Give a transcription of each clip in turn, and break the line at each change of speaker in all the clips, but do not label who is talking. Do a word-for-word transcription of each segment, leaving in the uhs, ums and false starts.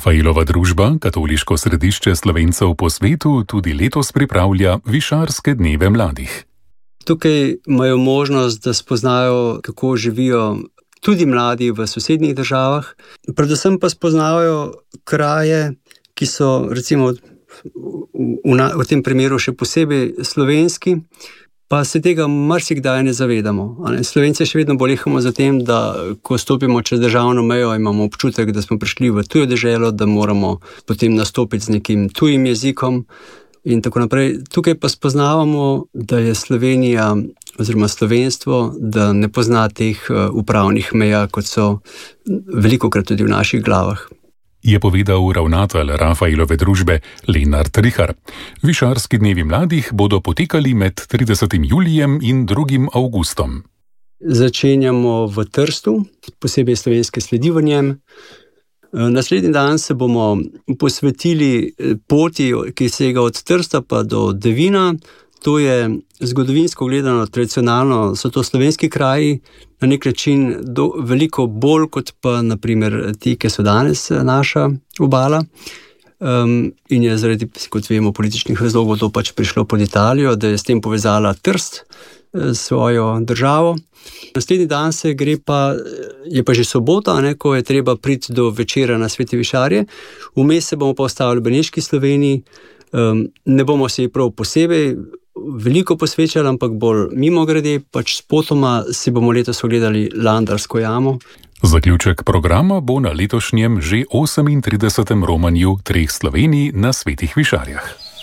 Rafaelova družba, katoliško središče Slovencev po svetu, tudi letos pripravlja Višarske dneve mladih.
Tukaj imajo možnost, da spoznajo, kako živijo tudi mladi v sosednjih državah. Predvsem pa spoznajo kraje, ki so recimo v, v, v tem primeru še posebej slovenski, pa se tega marsikdaj ne zavedamo. Slovenci še vedno bolehamo za tem, da ko stopimo čez državno mejo, imamo občutek, da smo prišli v tujo deželo, da moramo potem nastopiti z nekim tujim jezikom in tako naprej. Tukaj pa spoznavamo, da je Slovenija oziroma slovenstvo, da ne pozna teh upravnih meja, kot so velikokrat tudi v naših glavah.
Je povedal ravnatelj Rafaelove družbe Lenart Rihar. Višarski dnevi mladih bodo potekali med tridesetim julijem in drugim avgustom.
Začenjamo v Trstu, posebej slovenske sledi v njem. Naslednji dan se bomo posvetili poti, ki sega od Trsta pa do Devina. To je zgodovinsko gledano, tradicionalno, so to slovenski kraji, na nek način do, veliko bolj kot pa naprimer ti, ki so danes naša obala. Um, in je zaradi, kot vemo, političnih razlogov to pač prišlo pod Italijo, da je s tem povezala Trst s svojo državo. Naslednji dan se gre pa, je pa že sobota, ne, ko je treba priti do večera na Svete Višarje. Vmes se bomo pa ostali v Beneški Sloveniji. Um, ne bomo se ji prav posebej veliko posvečali, ampak bolj mimogrede, pač spotoma si bomo letos ogledali Landarsko jamo.
Zaključek programa bo na letošnjem že osemintridesetem romanju treh Slovenij na Svetih Višarjah.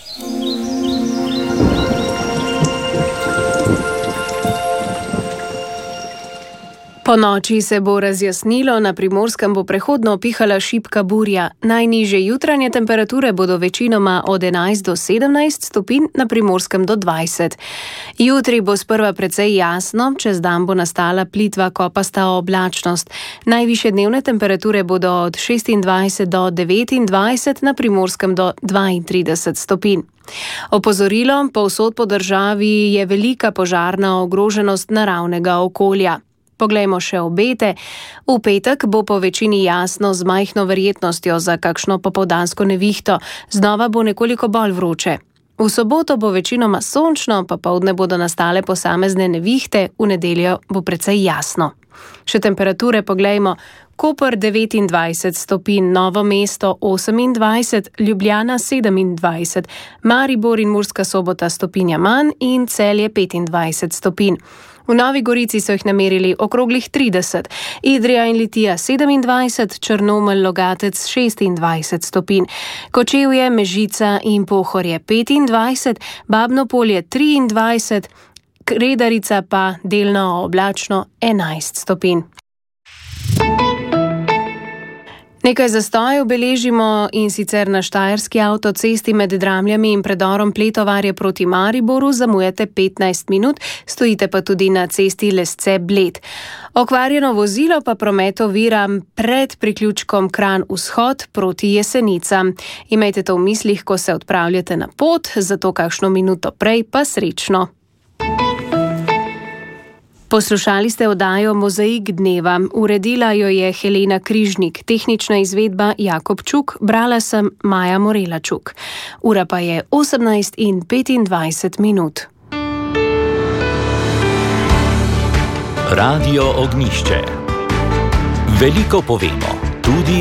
Po noči se bo razjasnilo, na Primorskem bo prehodno pihala šibka burja. Najnižje jutranje temperature bodo večinoma od enajst do sedemnajst stopinj, na Primorskem do dvajset. Jutri bo sprva precej jasno, čez dan bo nastala plitva kopasta oblačnost. Najvišje dnevne temperature bodo od šestindvajset do devetindvajset, na Primorskem do dvaintrideset stopinj. Opozorilo, povsod po državi je velika požarna ogroženost naravnega okolja. Poglejmo še obete. V petek bo po večini jasno z majhno verjetnostjo za kakšno popoldansko nevihto. Znova bo nekoliko bolj vroče. V soboto bo večinoma sončno, popoldne bodo nastale posamezne nevihte, v nedeljo bo precej jasno. Še temperature poglejmo. Koper devetindvajset stopinj, Novo mesto osemindvajset, Ljubljana sedemindvajset, Maribor in Murska Sobota stopinja manj in Celje petindvajset stopinj. V Novi Gorici so jih namerili okroglih trideset, Idrija in Litija sedemindvajset, Črnomelj, Logatec šestindvajset stopinj, Kočevje, Mežica in Pohorje petindvajset, Babno Polje triindvajset, Kredarica pa delno oblačno enajst stopinj. Nekaj zastojev beležimo in sicer na štajerski avtocesti med Dramljami in predorom Pletovarje proti Mariboru zamujate petnajst minut, stojite pa tudi na cesti Lesce-Bled. Okvarjeno vozilo pa promet ovira pred priključkom Kranj vzhod proti Jesenicam. Imejte to v mislih, ko se odpravljate na pot, zato kakšno minuto prej pa srečno. Poslušali ste oddajo Mozaik dneva. Uredila jo je Helena Križnik, tehnična izvedba Jakob Čuk, brala sem Maja Morelačuk. Ura pa je osemnajst in petindvajset minut.
Radio Ognjišče. Veliko povemo, tudi